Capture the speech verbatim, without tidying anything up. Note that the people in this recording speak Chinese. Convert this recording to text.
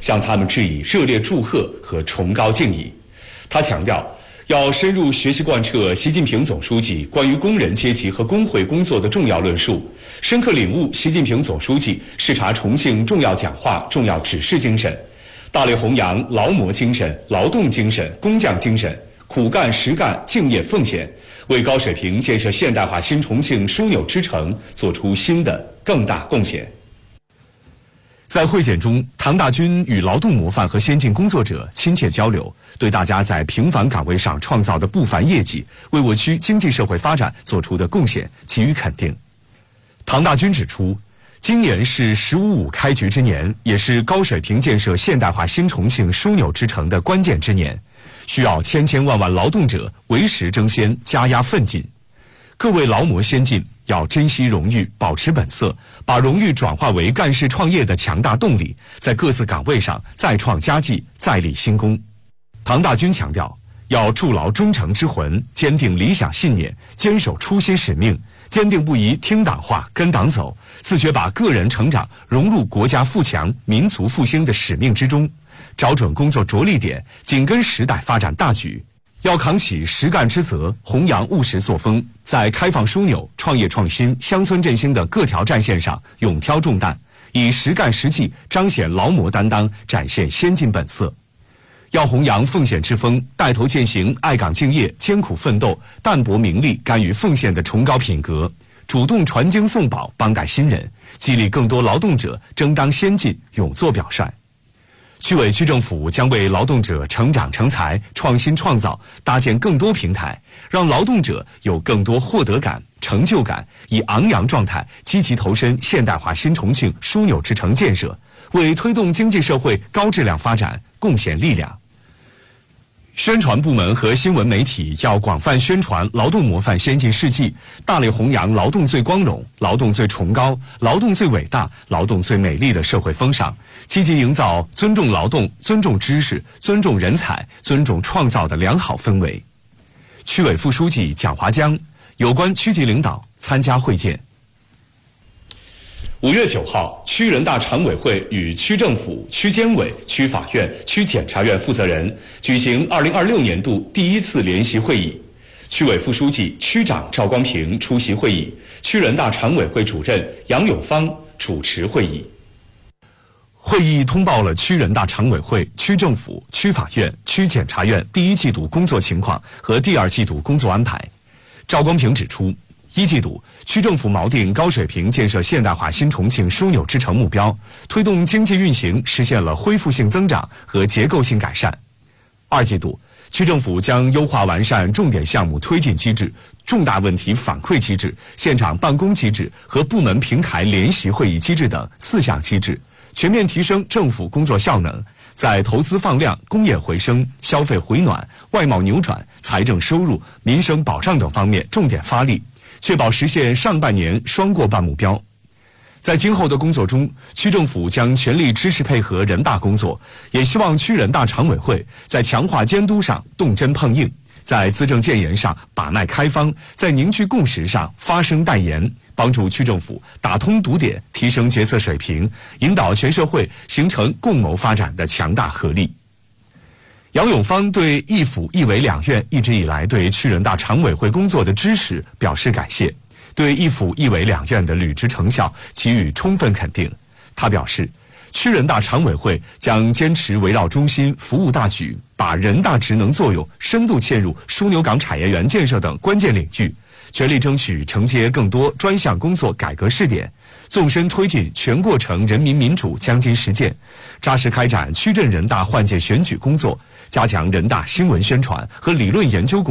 向他们致以热烈祝贺和崇高敬意。他强调，要深入学习贯彻习近平总书记关于工人阶级和工会工作的重要论述，深刻领悟习近平总书记视察重庆重要讲话、重要指示精神，大力弘扬劳模精神、劳动精神、工匠精神，苦干实干、敬业奉献，为高水平建设现代化新重庆枢纽之城做出新的更大贡献。在会见中，唐大军与劳动模范和先进工作者亲切交流，对大家在平凡岗位上创造的不凡业绩，为我区经济社会发展做出的贡献给予肯定。唐大军指出，今年是“十五五”开局之年，也是高水平建设现代化新重庆枢纽之城的关键之年，需要千千万万劳动者为时争先，加压奋进。各位劳模先进要珍惜荣誉，保持本色，把荣誉转化为干事创业的强大动力，在各自岗位上再创佳绩，再立新功。唐大军强调，要筑牢忠诚之魂，坚定理想信念，坚守初心使命，坚定不移听党话跟党走，自觉把个人成长融入国家富强、民族复兴的使命之中，找准工作着力点，紧跟时代发展大局。要扛起实干之责，弘扬务实作风，在开放枢纽、创业创新、乡村振兴的各条战线上勇挑重担，以实干实际彰显劳模担当，展现先进本色。要弘扬奉献之风，带头践行爱岗敬业、艰苦奋斗、淡泊名利、甘于奉献的崇高品格，主动传经送宝，帮带新人，激励更多劳动者争当先进，勇做表率。区委区政府将为劳动者成长成才、创新创造搭建更多平台，让劳动者有更多获得感、成就感，以昂扬状态积极投身现代化新重庆枢纽之城建设，为推动经济社会高质量发展贡献力量。宣传部门和新闻媒体要广泛宣传劳动模范先进事迹，大力弘扬劳动最光荣、劳动最崇高、劳动最伟大、劳动最美丽的社会风尚，积极营造尊重劳动、尊重知识、尊重人才、尊重创造的良好氛围。区委副书记蒋华江、有关区级领导参加会见。五月九号，区人大常委会与区政府、区监委、区法院、区检察院负责人举行二零二六年度第一次联席会议。区委副书记、区长赵光平出席会议，区人大常委会主任杨永芳主持会议。会议通报了区人大常委会、区政府、区法院、区检察院第一季度工作情况和第二季度工作安排。赵光平指出，一季度，区政府锚定高水平建设现代化新重庆枢纽之城目标，推动经济运行实现了恢复性增长和结构性改善。二季度，区政府将优化完善重点项目推进机制、重大问题反馈机制、现场办公机制和部门平台联席会议机制等四项机制，全面提升政府工作效能，在投资放量、工业回升、消费回暖、外贸扭转、财政收入、民生保障等方面重点发力，确保实现上半年双过半目标。在今后的工作中，区政府将全力支持配合人大工作，也希望区人大常委会在强化监督上动真碰硬，在资政建言上把脉开方，在凝聚共识上发声代言，帮助区政府打通堵点，提升决策水平，引导全社会形成共谋发展的强大合力。杨永芳对一府一委两院一直以来对区人大常委会工作的支持表示感谢，对一府一委两院的履职成效给予充分肯定。他表示，区人大常委会将坚持围绕中心、服务大局，把人大职能作用深度嵌入枢纽港产业园建设等关键领域，全力争取承接更多专项工作改革试点，纵深推进全过程人民民主将今实践，扎实开展区镇人大换届选举工作，加强人大新闻宣传和理论研究工作。